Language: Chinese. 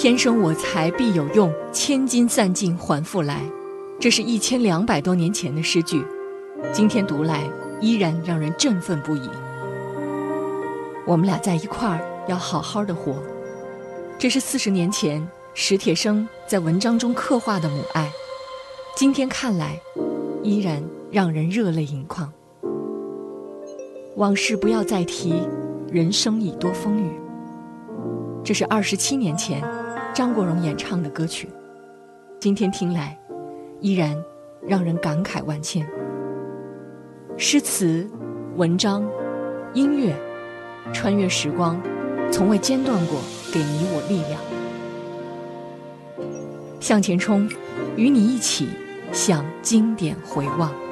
天生我材必有用，千金散尽还复来。这是1200多年前的诗句，今天读来依然让人振奋不已。我们俩在一块儿，要好好的活。这是40年前史铁生在文章中刻画的母爱，今天看来依然让人热泪盈眶。往事不要再提，人生已多风雨。这是27年前张国荣演唱的歌曲，今天听来依然让人感慨万千。诗词、文章、音乐，穿越时光，从未间断过给你我力量。向前冲，与你一起向经典回望。